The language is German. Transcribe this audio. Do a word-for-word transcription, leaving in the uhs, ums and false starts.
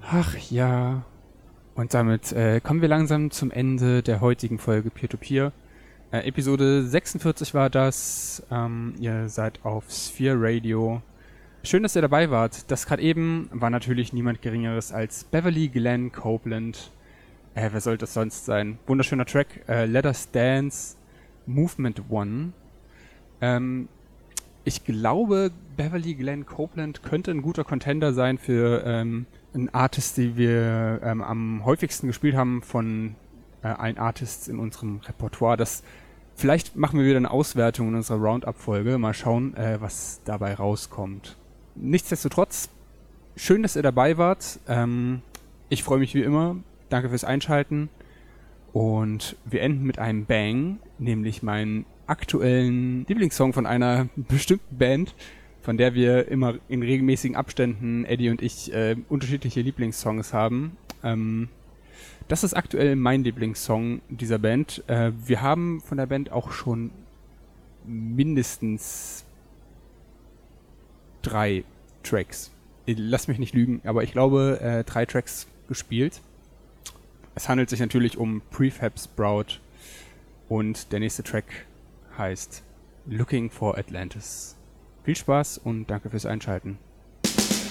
Ach ja. Und damit äh, kommen wir langsam zum Ende der heutigen Folge Peer-to-Peer. Äh, Episode sechsundvierzig war das. Ähm, ihr seid auf Sphere Radio. Schön, dass ihr dabei wart. Das gerade eben war natürlich niemand Geringeres als Beverly Glenn Copeland. Äh, wer sollte das sonst sein? Wunderschöner Track. Äh, Let Us Dance, Movement One. Ähm, ich glaube, Beverly Glenn Copeland könnte ein guter Contender sein für ähm, einen Artist, die wir ähm, am häufigsten gespielt haben von äh, allen Artists in unserem Repertoire. Das, vielleicht machen wir wieder eine Auswertung in unserer Roundup-Folge. Mal schauen, äh, was dabei rauskommt. Nichtsdestotrotz, schön, dass ihr dabei wart. Ähm, ich freue mich wie immer. Danke fürs Einschalten. Und wir enden mit einem Bang, nämlich meinen aktuellen Lieblingssong von einer bestimmten Band, von der wir immer in regelmäßigen Abständen, Eddie und ich, äh, unterschiedliche Lieblingssongs haben. Ähm, das ist aktuell mein Lieblingssong dieser Band. Äh, wir haben von der Band auch schon mindestens drei Tracks, lass mich nicht lügen, aber ich glaube äh, drei Tracks gespielt. Es handelt sich natürlich um Prefab Sprout und der nächste Track heißt Looking for Atlantis. Viel Spaß und danke fürs Einschalten.